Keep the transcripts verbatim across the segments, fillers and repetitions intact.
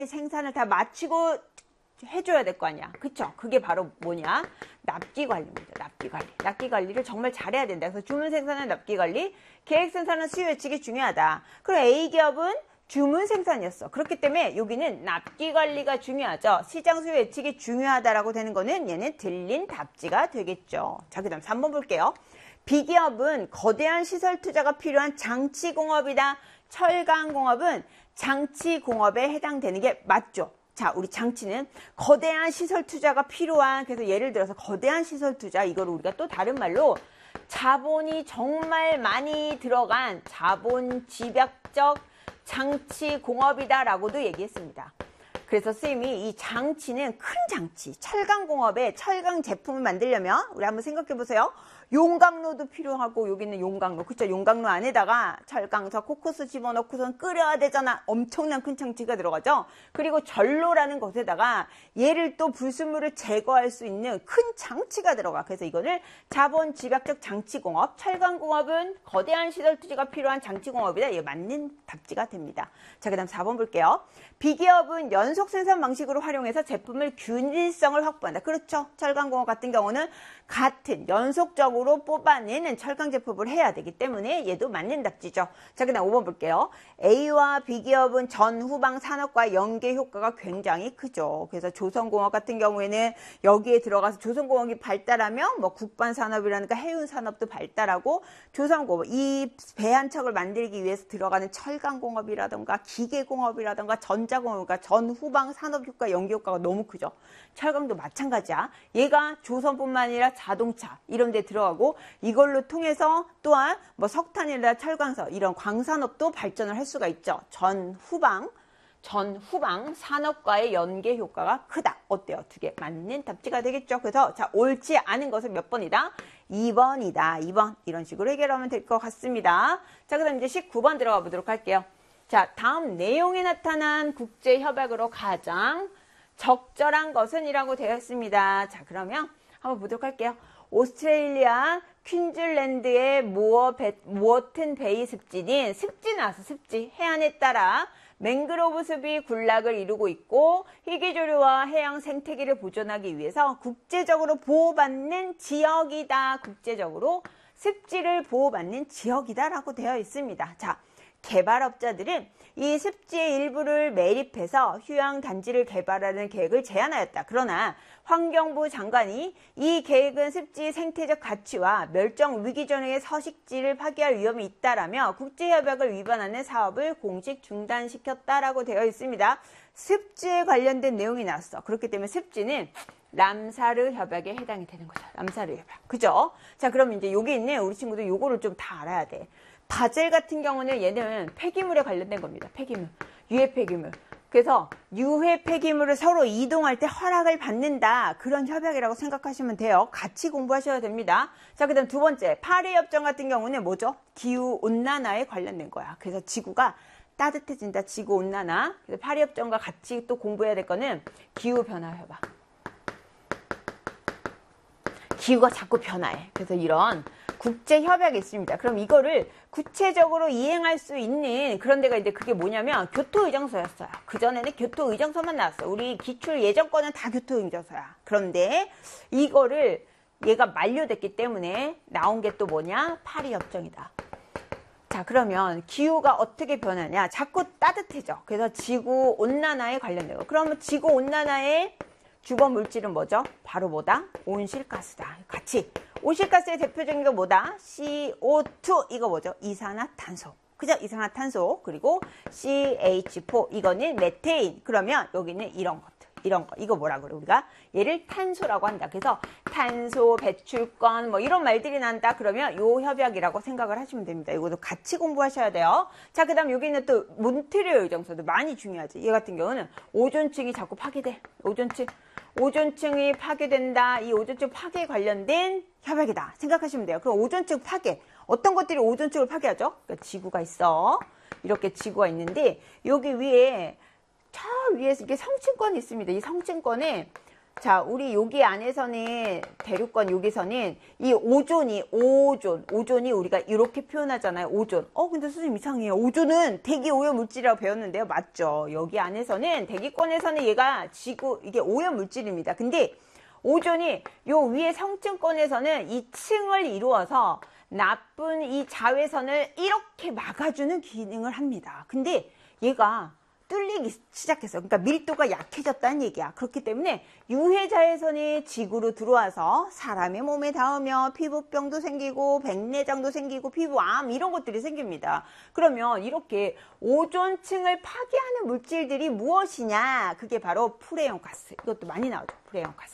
생산을 다 마치고 해줘야 될 거 아니야. 그쵸? 그게 바로 뭐냐? 납기 관리입니다. 납기 관리. 납기 관리를 정말 잘해야 된다. 그래서 주문 생산은 납기 관리, 계획 생산은 수요 예측이 중요하다. 그리고 A기업은 주문 생산이었어. 그렇기 때문에 여기는 납기 관리가 중요하죠. 시장 수요 예측이 중요하다라고 되는 거는 얘는 들린 답지가 되겠죠. 자, 그 다음 삼 번 볼게요. B기업은 거대한 시설 투자가 필요한 장치공업이다. 철강공업은 장치공업에 해당되는 게 맞죠. 자, 우리 장치는 거대한 시설 투자가 필요한, 그래서 예를 들어서 거대한 시설 투자, 이걸 우리가 또 다른 말로 자본이 정말 많이 들어간 자본 집약적 장치 공업이다라고도 얘기했습니다. 그래서 선생님이 이 장치는 큰 장치, 철강공업에 철강 제품을 만들려면 우리 한번 생각해 보세요. 용광로도 필요하고, 여기는 용광로, 그쵸? 용광로 안에다가 철강석, 코코스 집어넣고선 끓여야 되잖아. 엄청난 큰 장치가 들어가죠. 그리고 전로라는 것에다가 얘를 또 불순물을 제거할 수 있는 큰 장치가 들어가. 그래서 이거는 자본 집약적 장치공업, 철강공업은 거대한 시설 투자가 필요한 장치공업이다. 이게 맞는 답지가 됩니다. 자, 그 다음 사 번 볼게요. B기업은 연속 생산 방식으로 활용해서 제품을 균일성을 확보한다. 그렇죠. 철강공업 같은 경우는 같은 연속적으로 뽑아내는 철강 제품을 해야 되기 때문에 얘도 맞는 답지죠. 자, 그 다음 오 번 볼게요. A와 B기업은 전후방 산업과 연계 효과가 굉장히 크죠. 그래서 조선공업 같은 경우에는 여기에 들어가서 조선공업이 발달하면 뭐 국반산업이라든가 해운산업도 발달하고, 조선공업, 이 배 한 척을 만들기 위해서 들어가는 철강공업이라든가 기계공업이라든가 전자공업, 그러니까 전후방 산업 효과, 연계 효과가 너무 크죠. 철강도 마찬가지야. 얘가 조선뿐만 아니라 자동차 이런 데 들어가고, 이걸로 통해서 또한 뭐 석탄이나 철광석 이런 광산업도 발전을 할 수가 있죠. 전후방 전후방 산업과의 연계 효과가 크다. 어때요? 두 개 맞는 답지가 되겠죠. 그래서 자, 옳지 않은 것은 몇 번이다? 이 번이다. 이 번. 이런 식으로 해결하면 될 것 같습니다. 자, 그 다음 이제 십구 번 들어가 보도록 할게요. 자, 다음 내용에 나타난 국제협약으로 가장 적절한 것은 이라고 되어 있습니다. 자, 그러면 한번 보도록 할게요. 오스트레일리아 퀸즐랜드의 모어튼 베이 습지는, 습지 나왔어. 습지. 해안에 따라 맹그로브 숲이 군락을 이루고 있고, 희귀조류와 해양 생태계를 보존하기 위해서 국제적으로 보호받는 지역이다. 국제적으로 습지를 보호받는 지역이다 라고 되어 있습니다. 자, 개발업자들은 이 습지의 일부를 매립해서 휴양단지를 개발하는 계획을 제안하였다. 그러나 환경부 장관이 이 계획은 습지 생태적 가치와 멸종 위기 전역의 서식지를 파괴할 위험이 있다라며 국제협약을 위반하는 사업을 공식 중단시켰다라고 되어 있습니다. 습지에 관련된 내용이 나왔어. 그렇기 때문에 습지는 람사르 협약에 해당이 되는 거죠. 람사르 협약. 그죠? 자, 그럼 이제 여기 있네. 우리 친구들 요거를 좀 다 알아야 돼. 바젤 같은 경우는 얘는 폐기물에 관련된 겁니다. 폐기물. 유해 폐기물. 그래서 유해 폐기물을 서로 이동할 때 허락을 받는다. 그런 협약이라고 생각하시면 돼요. 같이 공부하셔야 됩니다. 자, 그 다음 두 번째. 파리 협정 같은 경우는 뭐죠? 기후온난화에 관련된 거야. 그래서 지구가 따뜻해진다. 지구온난화. 그래서 파리 협정과 같이 또 공부해야 될 거는 기후변화 협약. 기후가 자꾸 변화해. 그래서 이런 국제협약이 있습니다. 그럼 이거를 구체적으로 이행할 수 있는 그런 데가 이제 그게 뭐냐면 교토의정서였어요. 그전에는 교토의정서만 나왔어. 우리 기출 예전권은 다 교토의정서야. 그런데 이거를 얘가 만료됐기 때문에 나온 게 또 뭐냐? 파리협정이다. 자, 그러면 기후가 어떻게 변하냐? 자꾸 따뜻해져. 그래서 지구온난화에 관련된 거. 그러면 지구온난화의 주거 물질은 뭐죠? 바로 뭐다? 온실가스다. 같이. 온실가스의 대표적인 게 뭐다? 씨 오 투. 이거 뭐죠? 이산화탄소. 그죠? 이산화탄소. 그리고 씨 에이치 사. 이거는 메테인. 그러면 여기는 이런 것들. 이런 거. 이거 뭐라 그래? 우리가 얘를 탄소라고 한다. 그래서 탄소, 배출권, 뭐 이런 말들이 난다. 그러면 요 협약이라고 생각을 하시면 됩니다. 이것도 같이 공부하셔야 돼요. 자, 그 다음 여기는 또 몬트리올 의정서도 많이 중요하지. 얘 같은 경우는 오존층이 자꾸 파괴돼. 오존층. 오존층이 파괴된다. 이 오존층 파괴에 관련된 협약이다. 생각하시면 돼요. 그럼 오존층 파괴. 어떤 것들이 오존층을 파괴하죠? 그러니까 지구가 있어. 이렇게 지구가 있는데 여기 위에 저 위에 이게 성층권이 있습니다. 이 성층권에 자, 우리 여기 안에서는 대륙권 여기서는 이 오존이 오존, 오존이 우리가 이렇게 표현하잖아요. 오존. 어, 근데 선생님 이상해요. 오존은 대기 오염 물질이라고 배웠는데요. 맞죠? 여기 안에서는 대기권에서는 얘가 지구 이게 오염 물질입니다. 근데 오존이 요 위에 성층권에서는 이 층을 이루어서 나쁜 이 자외선을 이렇게 막아주는 기능을 합니다. 근데 얘가 뚫리기 시작했어요. 그러니까 밀도가 약해졌다는 얘기야. 그렇기 때문에 유해 자외선이 지구로 들어와서 사람의 몸에 닿으며 피부병도 생기고 백내장도 생기고 피부암 이런 것들이 생깁니다. 그러면 이렇게 오존층을 파괴하는 물질들이 무엇이냐? 그게 바로 프레온 가스. 이것도 많이 나오죠. 프레온 가스.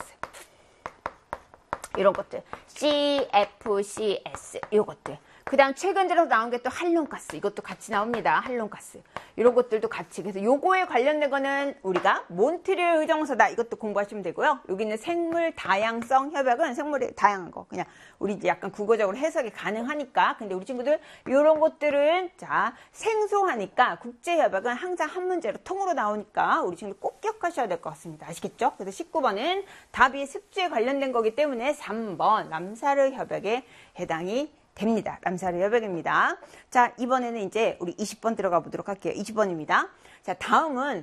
이런 것들. 씨 에프 씨 에스 이것들. 그 다음 최근 들어서 나온 게 또 할론가스. 이것도 같이 나옵니다. 할론가스. 이런 것들도 같이. 그래서 요거에 관련된 거는 우리가 몬트리올 의정서다. 이것도 공부하시면 되고요. 여기 있는 생물 다양성 협약은 생물이 다양한 거. 그냥 우리 이제 약간 국어적으로 해석이 가능하니까. 근데 우리 친구들 이런 것들은 자 생소하니까 국제협약은 항상 한 문제로 통으로 나오니까 우리 친구들 꼭 기억하셔야 될 것 같습니다. 아시겠죠? 그래서 십구 번은 답이 습주에 관련된 거기 때문에 삼 번 람사르 협약에 해당이 됩니다. 람사르 협약입니다. 자, 이번에는 이제 우리 이십 번 들어가 보도록 할게요. 이십 번입니다. 자, 다음은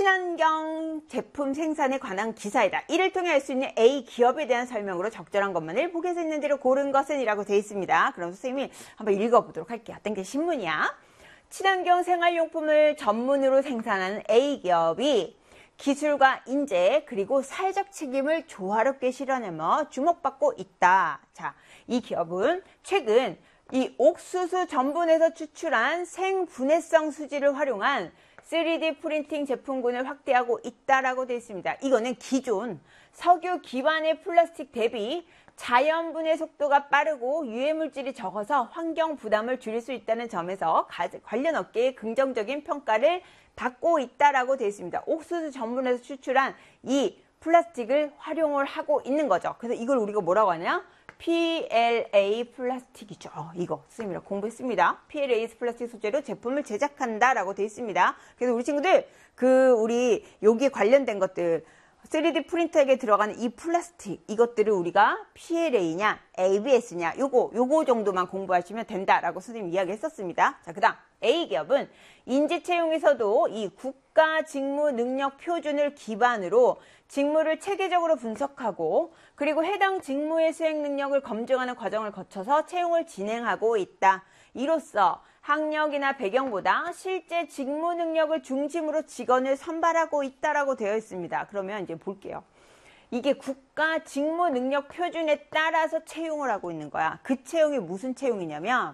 친환경 제품 생산에 관한 기사이다. 이를 통해 알 수 있는 A 기업에 대한 설명으로 적절한 것만을 보기에서 있는 대로 고른 것은 이라고 되어 있습니다. 그럼 선생님이 한번 읽어보도록 할게요. 어떤 게 신문이야? 친환경 생활용품을 전문으로 생산하는 A 기업이 기술과 인재 그리고 사회적 책임을 조화롭게 실현하며 주목받고 있다. 자, 이 기업은 최근 이 옥수수 전분에서 추출한 생분해성 수지를 활용한 쓰리디 프린팅 제품군을 확대하고 있다라고 되어 있습니다. 이거는 기존 석유 기반의 플라스틱 대비 자연 분해 속도가 빠르고 유해 물질이 적어서 환경 부담을 줄일 수 있다는 점에서 관련 업계의 긍정적인 평가를 받고 있다라고 되어 있습니다. 옥수수 전분에서 추출한 이 플라스틱을 활용을 하고 있는 거죠. 그래서 이걸 우리가 뭐라고 하냐? 피엘에이 플라스틱이죠. 이거 선생님이랑 공부했습니다. 피엘에이 플라스틱 소재로 제품을 제작한다라고 되어 있습니다. 그래서 우리 친구들 그 우리 여기에 관련된 것들 쓰리디 프린터에 들어가는 이 플라스틱 이것들을 우리가 피엘에이냐 에이비에스냐 요거 요거 정도만 공부하시면 된다라고 선생님 이야기했었습니다. 자, 그다음 A 기업은 인재 채용에서도 이 국가 직무 능력 표준을 기반으로 직무를 체계적으로 분석하고 그리고 해당 직무의 수행 능력을 검증하는 과정을 거쳐서 채용을 진행하고 있다. 이로써 학력이나 배경보다 실제 직무 능력을 중심으로 직원을 선발하고 있다라고 되어 있습니다. 그러면 이제 볼게요. 이게 국가 직무 능력 표준에 따라서 채용을 하고 있는 거야. 그 채용이 무슨 채용이냐면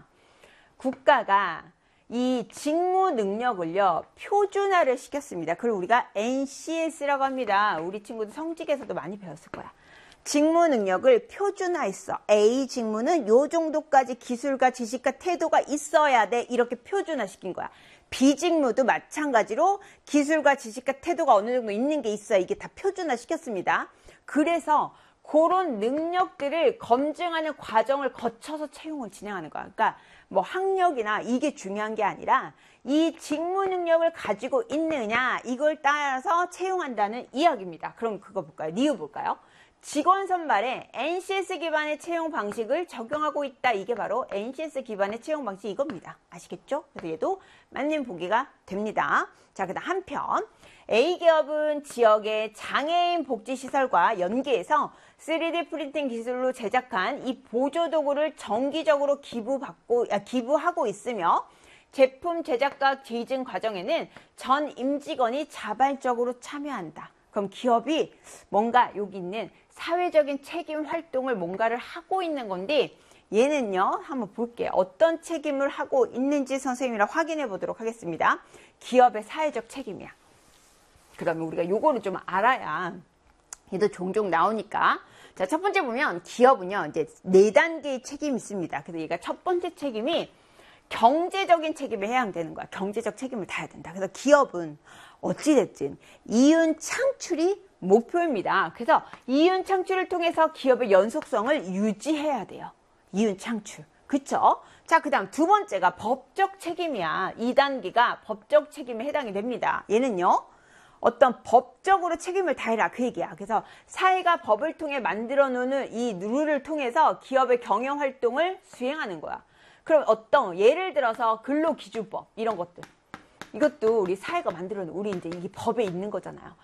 국가가 이 직무 능력을요 표준화를 시켰습니다. 그걸 우리가 엔씨에스라고 합니다. 우리 친구들 성직에서도 많이 배웠을 거야. 직무 능력을 표준화했어. A 직무는 요 정도까지 기술과 지식과 태도가 있어야 돼. 이렇게 표준화시킨 거야. B 직무도 마찬가지로 기술과 지식과 태도가 어느 정도 있는 게 있어야 이게 다 표준화시켰습니다. 그래서 그런 능력들을 검증하는 과정을 거쳐서 채용을 진행하는 거야. 그러니까 뭐 학력이나 이게 중요한 게 아니라 이 직무 능력을 가지고 있느냐 이걸 따라서 채용한다는 이야기입니다. 그럼 그거 볼까요? 리뷰 볼까요? 직원 선발에 엔씨에스 기반의 채용 방식을 적용하고 있다. 이게 바로 엔씨에스 기반의 채용 방식 이겁니다. 아시겠죠? 그래서 얘도 맞는 보기가 됩니다. 자, 그다음 한편 A 기업은 지역의 장애인 복지시설과 연계해서 쓰리디 프린팅 기술로 제작한 이 보조도구를 정기적으로 기부받고, 아, 기부하고 있으며 제품 제작과 기증 과정에는 전 임직원이 자발적으로 참여한다. 그럼 기업이 뭔가 여기 있는 사회적인 책임 활동을 뭔가를 하고 있는 건데 얘는요 한번 볼게요. 어떤 책임을 하고 있는지 선생님이랑 확인해 보도록 하겠습니다. 기업의 사회적 책임이야. 그러면 우리가 요거를 좀 알아야 얘도 종종 나오니까. 자, 첫 번째 보면 기업은요 이제 네 단계의 책임이 있습니다. 그래서 얘가 첫 번째 책임이 경제적인 책임에 해당되는 거야. 경제적 책임을 다해야 된다. 그래서 기업은 어찌됐든 이윤 창출이 목표입니다. 그래서 이윤 창출을 통해서 기업의 연속성을 유지해야 돼요. 이윤 창출. 그쵸? 자, 그 다음 두 번째가 법적 책임이야. 이 단계가 법적 책임에 해당이 됩니다. 얘는요, 어떤 법적으로 책임을 다해라 그 얘기야. 그래서 사회가 법을 통해 만들어 놓는 이 룰을 통해서 기업의 경영 활동을 수행하는 거야. 그럼 어떤 예를 들어서 근로기준법 이런 것들 이것도 우리 사회가 만들어 놓은 우리 이제 이게 법에 있는 거잖아요.